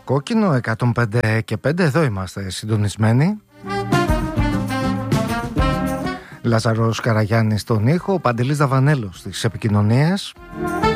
κόκκινο 105 και 5. Εδώ είμαστε συντονισμένοι. Λάζαρος Καραγιάννης στον ήχο, Παντελής Δαβανέλος στις επικοινωνίες.